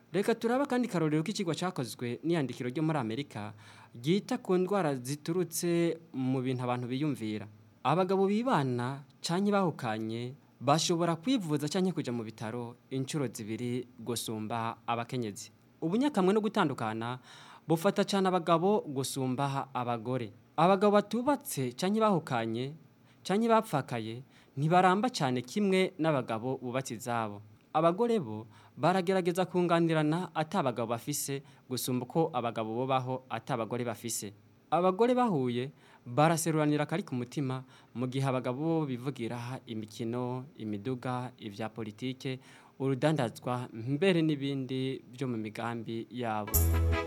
Reka turaba kandi karorero k'ikigwa cyakozwe n'iyandikiro ryo muri Amerika ryita ku ndwara ziturutse mu bintu abantu biyumvira. Abagabo bibana canke bahukanye bashobora kwivuza canke kuja mu bitaro inshuro zibiri gusumba abakenyezi. Ubunyakamwe no gutandukana bufata cyane abagabo gusumba abagore. Abagabo batubatse canke bahukanye canke bapfakaye ntibaramba cyane kimwe n'abagabo bubatse izabo. Abagore bo baragerageza kunganirana atabagabo bafise gusumba uko abagabo bo baho atabagore bafise. Abagore bahuye baraseruranira kari ku mutima mu gihe abagabo bo bivugira imikino, imiduga, ivya politike, urudandazwa mbere n'ibindi byo mu migambi yabo.